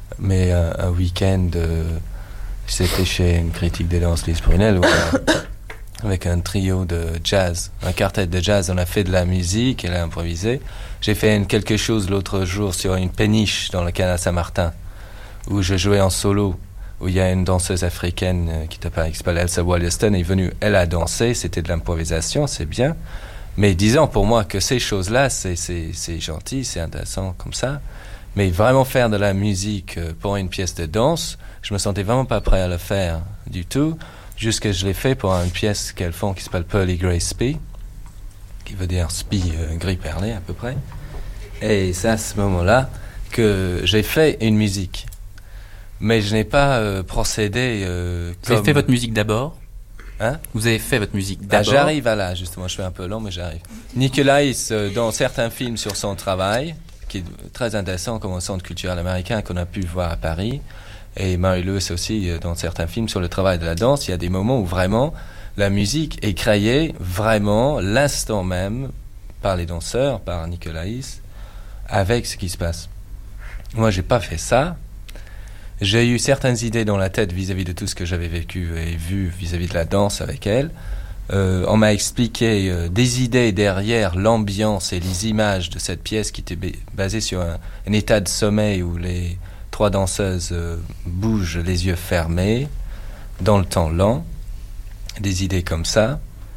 Mais un week-end, c'était chez une critique de danse, Lise Brunel, avec un trio de jazz, un quartet de jazz. On a fait de la musique, elle a improvisé. J'ai fait quelque chose l'autre jour sur une péniche dans le canal Saint-Martin, où je jouais en solo, où il y a une danseuse africaine qui s'appelle Elsa Wollaston est venue, elle a dansé, c'était de l'improvisation, c'est bien. Mais disons pour moi que ces choses-là, c'est gentil, c'est intéressant comme ça. Mais vraiment faire de la musique pour une pièce de danse, je me sentais vraiment pas prêt à le faire du tout. Jusque je l'ai fait pour une pièce qu'elles font qui s'appelle Pearly Grey Spee, qui veut dire spi gris perlé à peu près. Et c'est à ce moment-là que j'ai fait une musique. Mais je n'ai pas procédé Vous avez fait votre musique d'abord? Hein? Vous avez fait votre musique d'abord? J'arrive à là, justement. Je fais un peu long, mais j'arrive. Nicolais, dans certains films sur son travail, qui est très intéressant comme un centre culturel américain qu'on a pu voir à Paris, et Mary Lewis aussi, dans certains films sur le travail de la danse, il y a des moments où vraiment la musique est créée vraiment l'instant même par les danseurs, par Nicolais, avec ce qui se passe. Moi, j'ai pas fait ça. J'ai eu certaines idées dans la tête vis-à-vis de tout ce que j'avais vécu et vu vis-à-vis de la danse avec elle. On m'a expliqué des idées derrière l'ambiance et les images de cette pièce qui était basée sur un état de sommeil où les trois danseuses bougent les yeux fermés dans le temps lent. Des idées comme ça.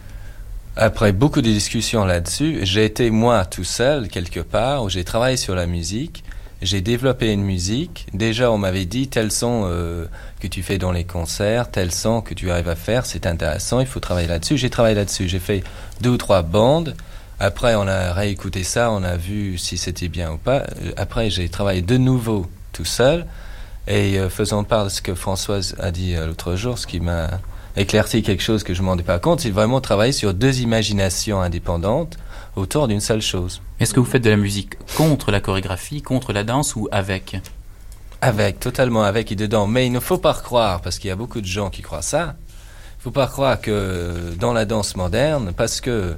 Après beaucoup de discussions là-dessus, j'ai été moi tout seul quelque part où j'ai travaillé sur la musique. J'ai développé une musique. Déjà, on m'avait dit tel son que tu fais dans les concerts, tel son que tu arrives à faire, c'est intéressant, il faut travailler là-dessus. J'ai travaillé là-dessus. J'ai fait 2 ou 3 bandes. Après, on a réécouté ça, on a vu si c'était bien ou pas. Après, j'ai travaillé de nouveau tout seul. Et faisant part de ce que Françoise a dit l'autre jour, ce qui m'a éclairci quelque chose que je ne m'en rendais pas compte, c'est vraiment travailler sur 2 imaginations indépendantes autour d'une seule chose. Est-ce que vous faites de la musique contre la chorégraphie, contre la danse ou avec? Avec, totalement avec et dedans. Mais il ne faut pas croire, parce qu'il y a beaucoup de gens qui croient ça, il ne faut pas croire que dans la danse moderne, parce que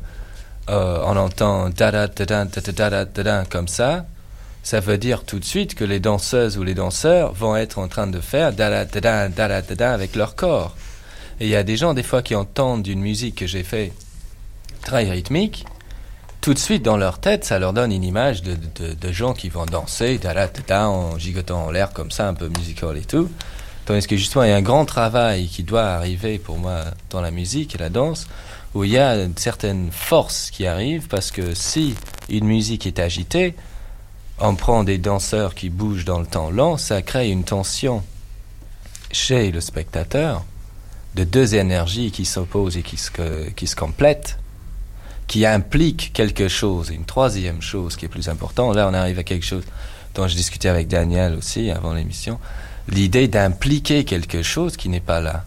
on entend da-da-da-da-da-da-da-da comme ça veut dire tout de suite que les danseuses ou les danseurs vont être en train de faire da-da-da-da-da-da-da avec leur corps. Et il y a des gens, des fois, qui entendent une musique que j'ai fait très rythmique, tout de suite dans leur tête, ça leur donne une image de gens qui vont danser en gigotant en l'air comme ça, un peu musical et tout. Tandis que justement, il y a un grand travail qui doit arriver pour moi dans la musique et la danse, où il y a une certaine force qui arrive, parce que si une musique est agitée, on prend des danseurs qui bougent dans le temps lent, ça crée une tension chez le spectateur de 2 énergies qui s'opposent et qui se complètent, qui implique quelque chose. Une 3e chose qui est plus importante, là on arrive à quelque chose dont je discutais avec Daniel aussi avant l'émission, l'idée d'impliquer quelque chose qui n'est pas là.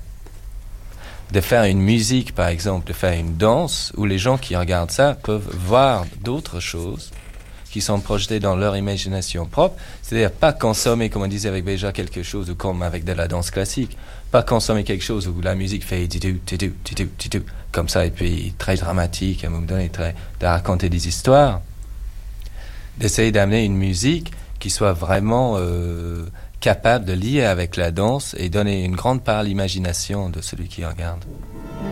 De faire une musique par exemple, de faire une danse où les gens qui regardent ça peuvent voir d'autres choses qui sont projetées dans leur imagination propre, c'est-à-dire pas consommer, comme on disait avec Béja, quelque chose, ou comme avec de la danse classique, pas consommer quelque chose où la musique fait comme ça, et puis très dramatique, à un moment donné, de raconter des histoires, d'essayer d'amener une musique qui soit vraiment capable de lier avec la danse et donner une grande part à l'imagination de celui qui regarde.